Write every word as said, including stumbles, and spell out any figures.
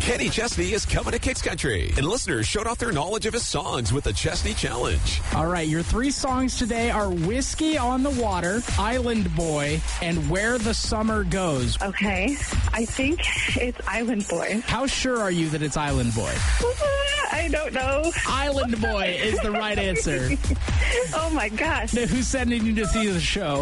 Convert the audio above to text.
Kenny Chesney is coming to Kicks Country, and listeners showed off their knowledge of his songs with the Chesney Challenge. All right, your three songs today are Whiskey on the Water, Island Boy, and Where the Summer Goes. Okay, I think it's Island Boy. How sure are you that it's Island Boy? I don't know. Island Boy is the right answer. Oh, my gosh. Who's sending you to see the show?